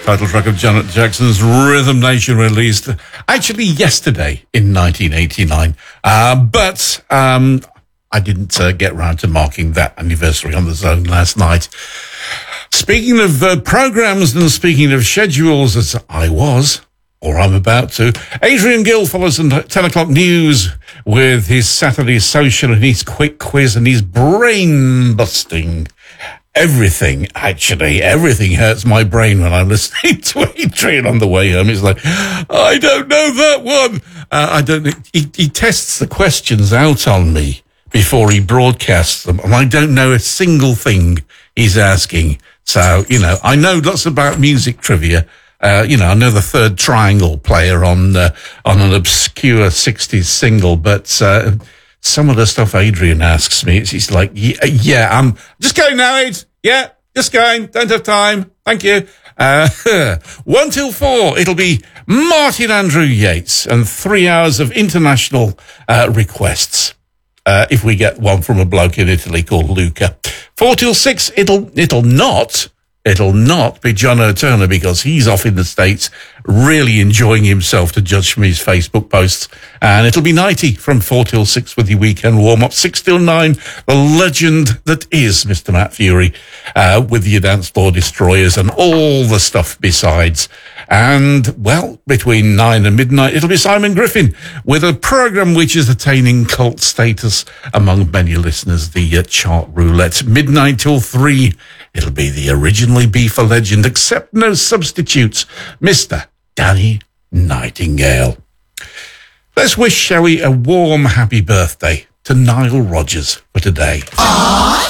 title track of Janet Jackson's Rhythm Nation, released actually yesterday in 1989. But I didn't get round to marking that anniversary on the Zone last night. Speaking of programs and speaking of schedules, as I was, or I'm about to, Adrian Gill follows in 10 o'clock news with his Saturday social and his quick quiz and his brain-busting. Everything hurts my brain when I'm listening to Adrian on the way home. It's like, I don't know that one. He tests the questions out on me before he broadcasts them, and I don't know a single thing he's asking. So, I know lots about music trivia. I know the Third Triangle player on an obscure 60s single, but some of the stuff Adrian asks me, it's like, yeah, I'm just going now, Ed. Yeah, just going. Don't have time. Thank you. 1 till 4, it'll be Martin Andrew Yates and 3 hours of international requests. If we get one from a bloke in Italy called Luca. 4 till 6, it'll not be John O'Turner because he's off in the States really enjoying himself, to judge from his Facebook posts. And it'll be Nighty from 4 till 6 with your weekend warm-up. 6 till 9, the legend that is Mr. Matt Fury, with your dance floor destroyers and all the stuff besides. And, well, between 9 and midnight, it'll be Simon Griffin with a program which is attaining cult status among many listeners, the Chart Roulette. Midnight till 3, it'll be the originally Beaver legend, except no substitutes, Mr. Danny Nightingale. Let's wish, shall we, a warm happy birthday to Nile Rodgers for today. Aww.